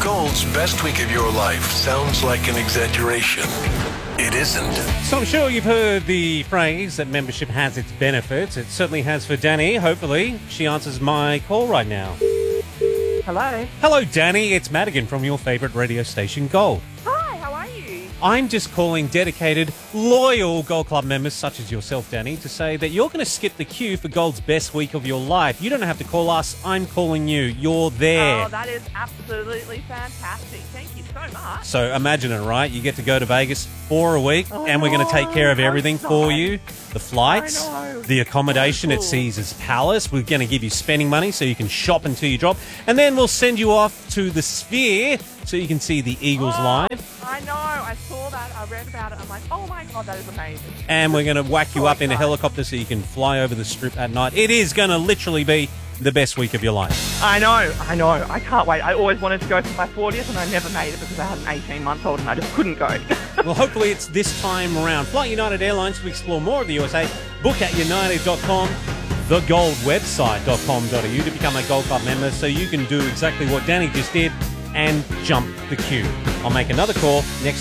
Gold's best week of your life sounds like an exaggeration. It isn't. So I'm sure you've heard the phrase that membership has its benefits. It certainly has for Danny. Hopefully, she answers my call right now. Hello. Hello, Danny. It's Madigan from your favourite radio station, Gold. Hi, how are you? I'm just calling dedicated, loyal Gold Club members, such as yourself, Danny, to say that you're going to skip the queue for Gold's best week of your life. You don't have to call us. I'm calling you. You're there. Oh, that is absolutely fantastic. Thank you so much. So imagine it, right? You get to go to Vegas for a week, and we're going to take care of everything for you. The flights, the accommodation at Caesar's Palace. We're going to give you spending money so you can shop until you drop. And then we'll send you off to the Sphere so you can see the Eagles live. I know. I saw that. I read about it. I'm like, oh my God, that is amazing. And we're going to whack you up in a helicopter so you can fly over the Strip at night. It is going to literally be the best week of your life. I know. I can't wait. I always wanted to go for my 40th and I never made it because I had an 18-month-old and I just couldn't go. Well, hopefully it's this time around. Fly United Airlines to explore more of the USA. Book at united.com, thegoldwebsite.com.au to become a Gold Club member so you can do exactly what Danny just did and jump the queue. I'll make another call next